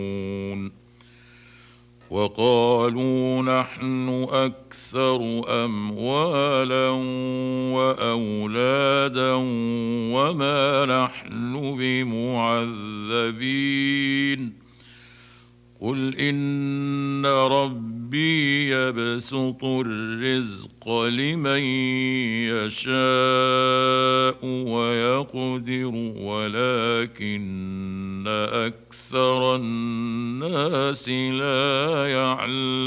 وقالوا نحن أكثر أموالا وأولادا وما نحن بمعذبين قل إن ربي يبسط الرزق لمن يشاء ويقدر ولكن أكثر الناس لا يعلمون